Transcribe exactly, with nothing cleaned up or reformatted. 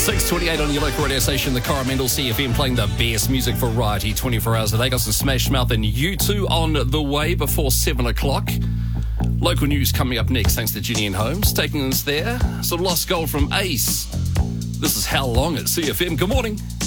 six twenty-eight on your local radio station, the Coromandel C F M, playing the best music variety twenty-four hours a day. Got some Smash Mouth and U two on the way before seven o'clock. Local news coming up next, thanks to Jenny and Holmes, taking us there. Some lost gold from Ace. This is How Long at C F M. Good morning.